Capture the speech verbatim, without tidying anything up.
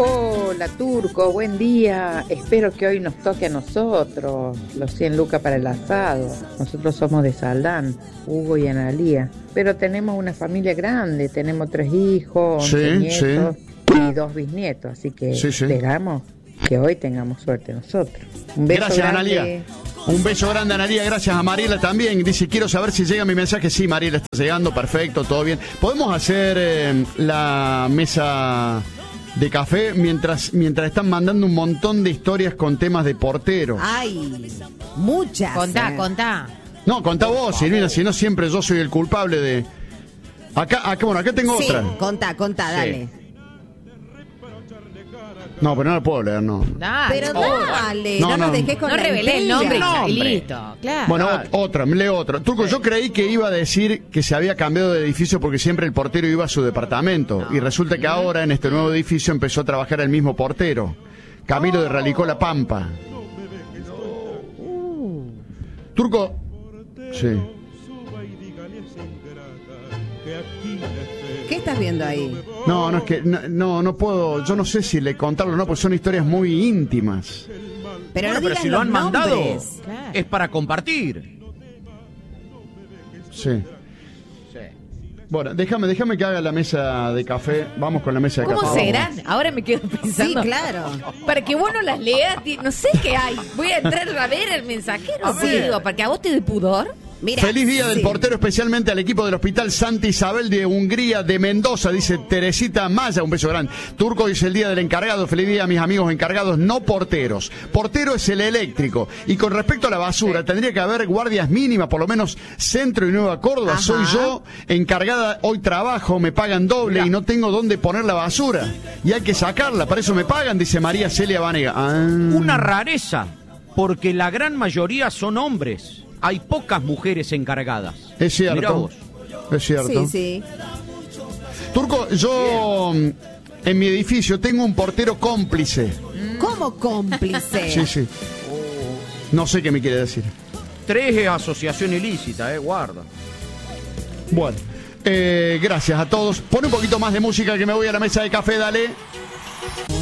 Hola Turco, buen día. Espero que hoy nos toque a nosotros los cien lucas para el asado. Nosotros somos de Saldán, Hugo y Analía. Pero tenemos una familia grande, tenemos tres hijos, sí, once nietos sí. y dos bisnietos. Así que sí, sí. esperamos que hoy tengamos suerte nosotros. Un beso Gracias, grande. Analía. Un beso grande, Analía. Gracias a Mariela también. Dice, quiero saber si llega mi mensaje. Sí, Mariela está llegando. Perfecto, todo bien. ¿Podemos hacer eh, la mesa de café mientras mientras están mandando un montón de historias con temas de portero? Ay, muchas. Contá, eh. contá. No, contá vos, Silvina, si no siempre yo soy el culpable de... Acá, acá bueno, acá tengo Sí, otra. contá, contá, Sí. dale. No, pero no la puedo leer, no. Dale, Pero porfa. dale, No, no, no. nos dejes con No la revelé el intriga. nombre, No, y hombre. listo. Claro. Bueno, ot- otra, me leo otra. Turco, yo creí que iba a decir que se había cambiado de edificio porque siempre el portero iba a su departamento. Y resulta que ahora en este nuevo edificio empezó a trabajar el mismo portero. Camilo de Ralicó La Pampa. Turco. Sí. ¿Qué estás viendo ahí? No, no es que no, no, no puedo, yo no sé si le contarlo o no, porque son historias muy íntimas. Pero Bueno, no pero digas si lo los han mandado, nombres. Claro. es para compartir. Sí. Bueno, déjame, déjame que haga la mesa de café. Vamos con la mesa de ¿Cómo café. serán? Ahora me quedo Sí, pensando. claro. Para que vos no las leas, ti- no sé qué hay. Voy a entrar a ver el mensajero. A Sí, ver. digo, para que a vos te dé pudor. Mira, Feliz día del sí. portero, especialmente al equipo del Hospital Santa Isabel de Hungría de Mendoza, dice Teresita Maya, un beso grande. Turco, dice el día del encargado. Feliz día a mis amigos encargados, no porteros. Portero es el eléctrico. Y con respecto a la basura, tendría que haber guardias mínimas, por lo menos Centro y Nueva Córdoba. Ajá. Soy yo encargada, hoy trabajo, me pagan doble Mirá. y no tengo dónde poner la basura. Y hay que sacarla, para eso me pagan, dice María Celia Vanega. Ah. Una rareza, porque la gran mayoría son hombres. Hay pocas mujeres encargadas. Es cierto. Mirá vos. Es cierto. Sí, sí. Turco, yo mm, en mi edificio tengo un portero cómplice. ¿Cómo cómplice? Sí, sí. No sé qué me quiere decir. Tres es asociación ilícita, eh, guarda. Bueno, eh, gracias a todos. Pon un poquito más de música que me voy a la mesa de café, dale.